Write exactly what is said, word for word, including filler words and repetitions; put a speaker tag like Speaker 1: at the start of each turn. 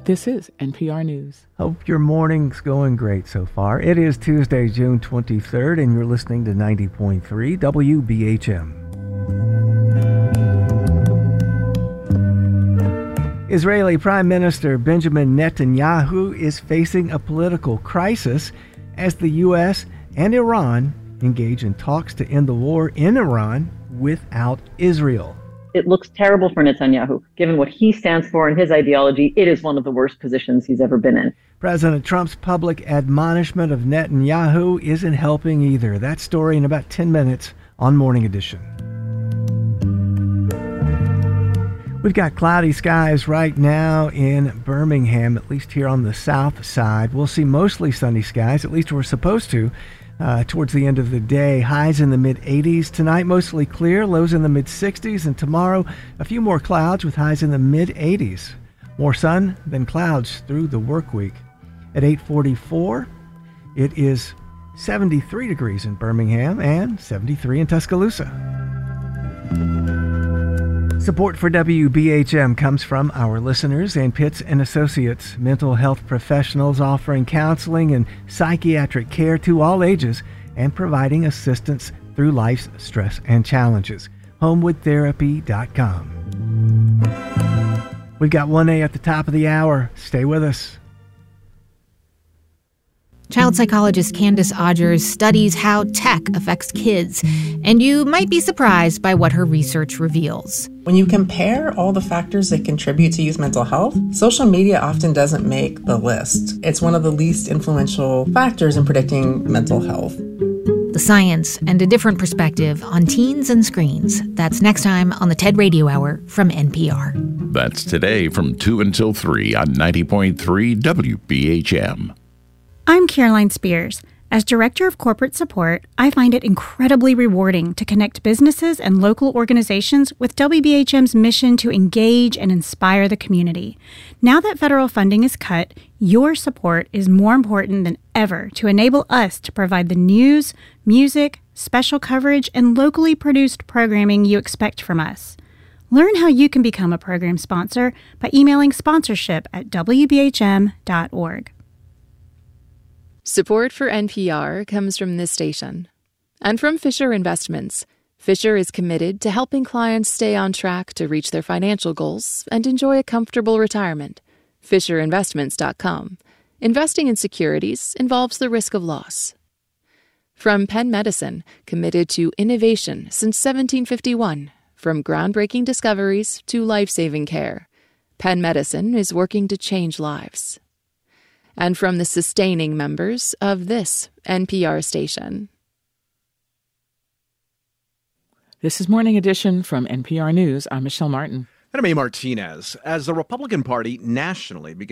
Speaker 1: This is N P R News.
Speaker 2: Hope your morning's going great so far. It is Tuesday, June twenty-third, and you're listening to ninety point three W B H M. Israeli Prime Minister Benjamin Netanyahu is facing a political crisis as the U S and Iran engage in talks to end the war in Iran without Israel.
Speaker 3: It looks terrible for Netanyahu. Given what he stands for and his ideology, it is one of the worst positions he's ever been in.
Speaker 2: President Trump's public admonishment of Netanyahu isn't helping either. That story in about ten minutes on Morning Edition. We've got cloudy skies right now in Birmingham, at least here on the south side. We'll see mostly sunny skies, at least we're supposed to. Uh, towards the end of the day, highs in the mid eighties. Tonight, mostly clear, lows in the mid sixties. And tomorrow, a few more clouds with highs in the mid eighties. More sun than clouds through the work week. At eight forty-four, it is seventy-three degrees in Birmingham and seventy-three in Tuscaloosa. Support for W B H M comes from our listeners and Pitts and Associates, mental health professionals offering counseling and psychiatric care to all ages and providing assistance through life's stress and challenges. homewood therapy dot com. We've got one A at the top of the hour. Stay with us.
Speaker 4: Child psychologist Candace Odgers studies how tech affects kids, and you might be surprised by what her research reveals.
Speaker 5: When you compare all the factors that contribute to youth mental health, social media often doesn't make the list. It's one of the least influential factors in predicting mental health.
Speaker 4: The science and a different perspective on teens and screens. That's next time on the TED Radio Hour from N P R.
Speaker 6: That's today from two until three on ninety point three W B H M.
Speaker 7: I'm Caroline Spears. As Director of Corporate Support, I find it incredibly rewarding to connect businesses and local organizations with W B H M's mission to engage and inspire the community. Now that federal funding is cut, your support is more important than ever to enable us to provide the news, music, special coverage, and locally produced programming you expect from us. Learn how you can become a program sponsor by emailing sponsorship at w b h m dot org.
Speaker 8: Support for N P R comes from this station and from Fisher Investments. Fisher is committed to helping clients stay on track to reach their financial goals and enjoy a comfortable retirement. fisher investments dot com. Investing in securities involves the risk of loss. From Penn Medicine, committed to innovation since seventeen fifty-one. From groundbreaking discoveries to life-saving care, Penn Medicine is working to change lives. And from the sustaining members of this N P R station.
Speaker 1: This is Morning Edition from N P R News. I'm Michelle Martin.
Speaker 9: And I'm A. Martinez. As the Republican Party nationally begins